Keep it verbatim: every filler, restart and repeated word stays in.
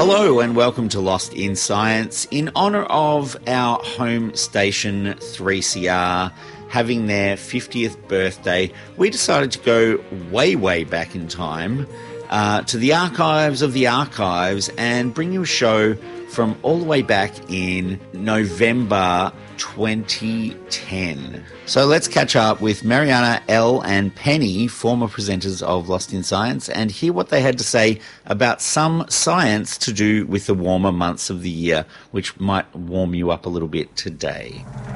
Hello and welcome to Lost in Science. In honour of our home station three C R having their fiftieth birthday, we decided to go way, way back in time uh, to the archives of the archives and bring you a show from all the way back in November twenty ten. So let's catch up with Mariana, Elle and Penny, former presenters of Lost in Science, and hear what they had to say about some science to do with the warmer months of the year, which might warm you up a little bit today.